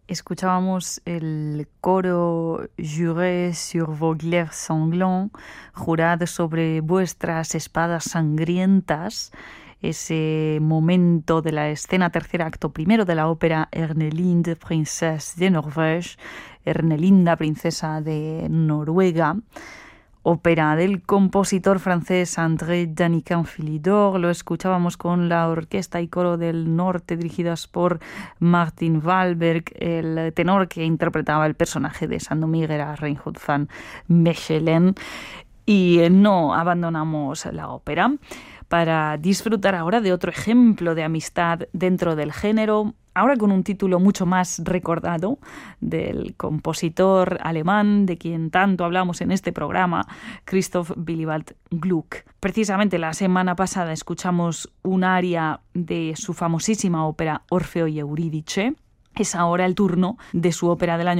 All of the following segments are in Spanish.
Escuchábamos el coro Jurez sur vos glaives sanglants, jurad sobre vuestras espadas sangrientas, ese momento de la escena tercera, acto primero de la ópera Ermelinde, princesse de Norvège, Ermelinda, princesa de Noruega, ópera del compositor francés André Danican-Philidor. Lo escuchábamos con la orquesta y coro del norte dirigidas por Martin Wahlberg. El tenor que interpretaba el personaje de Saint-Domingue era Reinhold van Mechelen. Y no abandonamos la ópera para disfrutar ahora de otro ejemplo de amistad dentro del género, ahora con un título mucho más recordado, del compositor alemán de quien tanto hablamos en este programa, Christoph Willibald Gluck. Precisamente la semana pasada escuchamos un aria de su famosísima ópera Orfeo y Eurídice. Es ahora el turno de su ópera del año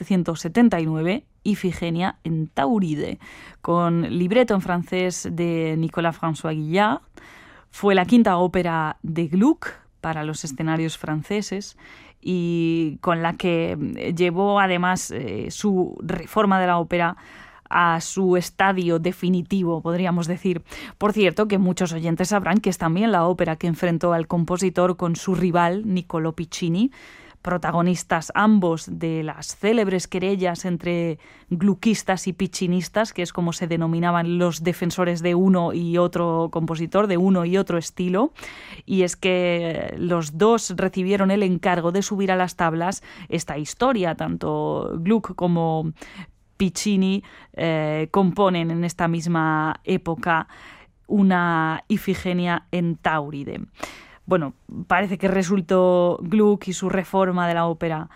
1779, Ifigenia en Tauride, con libreto en francés de Nicolas-François Guillard. Fue la quinta ópera de Gluck para los escenarios franceses y con la que llevó además su reforma de la ópera a su estadio definitivo, podríamos decir. Por cierto, que muchos oyentes sabrán que es también la ópera que enfrentó al compositor con su rival, Niccolò Piccini, protagonistas ambos de las célebres querellas entre gluckistas y piccinistas, que es como se denominaban los defensores de uno y otro compositor, de uno y otro estilo. Y es que los dos recibieron el encargo de subir a las tablas esta historia. Tanto Gluck como Piccini componen en esta misma época una Ifigenia en Tauride. Bueno, parece que resultó Gluck y su reforma de la ópera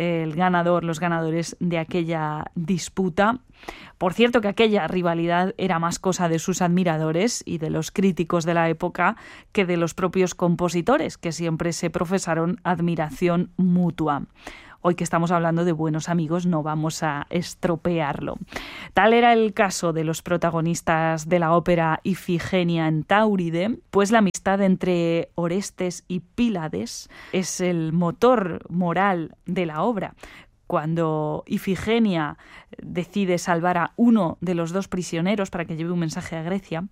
los ganadores de aquella disputa. Por cierto, que aquella rivalidad era más cosa de sus admiradores y de los críticos de la época que de los propios compositores, que siempre se profesaron admiración mutua. Hoy que estamos hablando de buenos amigos, no vamos a estropearlo. Tal era el caso de los protagonistas de la ópera Ifigenia en Tauride, pues la amistad entre Orestes y Pílades es el motor moral de la obra. Cuando Ifigenia decide salvar a uno de los dos prisioneros para que lleve un mensaje a Grecia,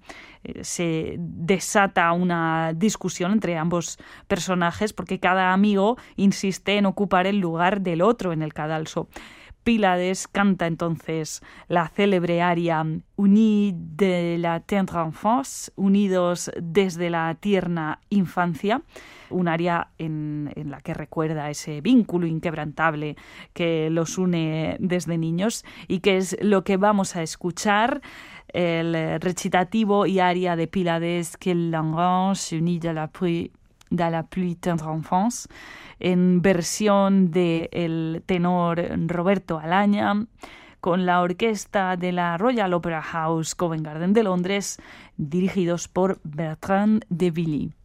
se desata una discusión entre ambos personajes porque cada amigo insiste en ocupar el lugar del otro en el cadalso. Pílades canta entonces la célebre aria Unis de la tendre enfance, unidos desde la tierna infancia, un aria en la que recuerda ese vínculo inquebrantable que los une desde niños y que es lo que vamos a escuchar, el recitativo y aria de Pílades, que l'enrange unis de la plus tendre enfance, en versión del tenor Roberto Alaña, con la orquesta de la Royal Opera House Covent Garden de Londres, dirigidos por Bertrand de Billy.